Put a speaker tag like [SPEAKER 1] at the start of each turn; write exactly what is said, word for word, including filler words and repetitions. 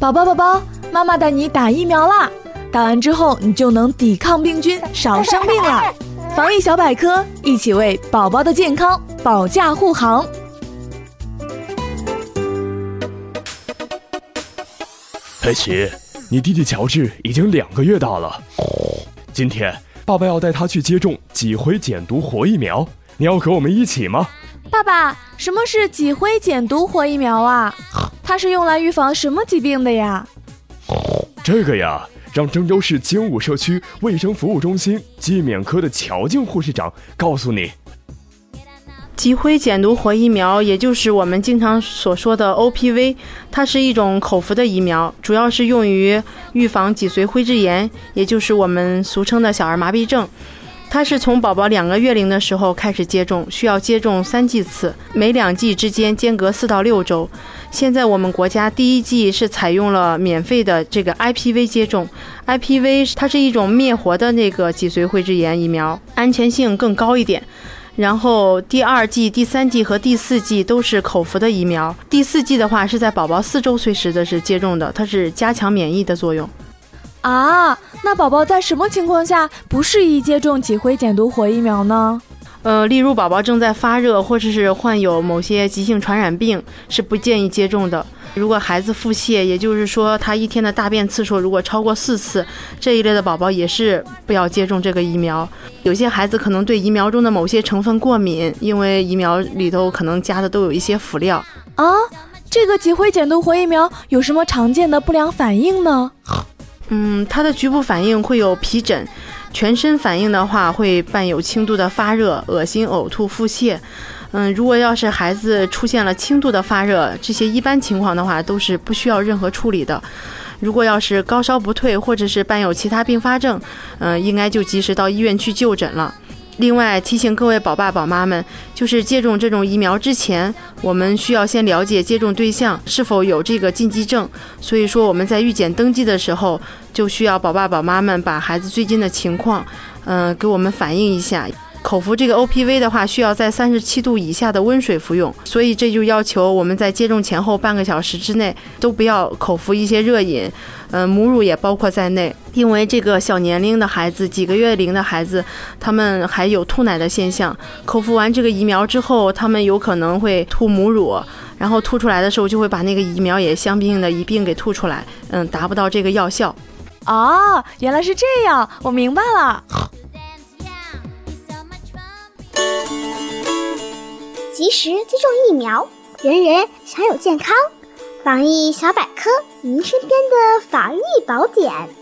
[SPEAKER 1] 宝宝宝宝，妈妈带你打疫苗啦！打完之后，你就能抵抗病菌，少生病了。防疫小百科，一起为宝宝的健康保驾护航。
[SPEAKER 2] 佩奇，你弟弟乔治已经两个月大了，今天爸爸要带他去接种脊灰减毒活疫苗，你要和我们一起吗？
[SPEAKER 1] 爸爸，什么是脊灰减毒活疫苗啊？它是用来预防什么疾病的呀？
[SPEAKER 2] 这个呀，让郑州市精武社区卫生服务中心肌免科的乔静护士长告诉你。
[SPEAKER 3] 脊灰减毒活疫苗，也就是我们经常所说的 O P V， 它是一种口服的疫苗，主要是用于预防脊髓灰质炎，也就是我们俗称的小儿麻痹症。它是从宝宝两个月龄的时候开始接种，需要接种三剂次，每两剂之间间隔四到六周。现在我们国家第一剂是采用了免费的这个 I P V 接种 ，I P V 它是一种灭活的那个脊髓灰质炎疫苗，安全性更高一点。然后第二剂、第三剂和第四剂都是口服的疫苗，第四剂的话是在宝宝四周岁时的是接种的，它是加强免疫的作用。
[SPEAKER 1] 啊，那宝宝在什么情况下不适宜接种脊灰减毒活疫苗呢？
[SPEAKER 3] 呃，例如宝宝正在发热，或者是患有某些急性传染病，是不建议接种的。如果孩子腹泻，也就是说他一天的大便次数如果超过四次，这一类的宝宝也是不要接种这个疫苗。有些孩子可能对疫苗中的某些成分过敏，因为疫苗里头可能加的都有一些辅料。
[SPEAKER 1] 啊，这个脊灰减毒活疫苗有什么常见的不良反应呢？
[SPEAKER 3] 嗯，它的局部反应会有皮疹，全身反应的话会伴有轻度的发热、恶心、呕吐、腹泻。嗯，如果要是孩子出现了轻度的发热，这些一般情况的话都是不需要任何处理的。如果要是高烧不退，或者是伴有其他并发症，嗯，应该就及时到医院去就诊了。另外提醒各位宝爸宝妈们，就是接种这种疫苗之前，我们需要先了解接种对象是否有这个禁忌症，所以说我们在预检登记的时候，就需要宝爸宝妈们把孩子最近的情况，嗯、呃，给我们反映一下。口服这个 O P V 的话，需要在三十七度以下的温水服用，所以这就要求我们在接种前后半个小时之内都不要口服一些热饮，呃，母乳也包括在内。因为这个小年龄的孩子，几个月龄的孩子，他们还有吐奶的现象，口服完这个疫苗之后，他们有可能会吐母乳，然后吐出来的时候就会把那个疫苗也相应的一并给吐出来，嗯，达不到这个药效。
[SPEAKER 1] 哦，原来是这样，我明白了。
[SPEAKER 4] 及时接种疫苗，人人享有健康。防疫小百科，您身边的防疫宝典。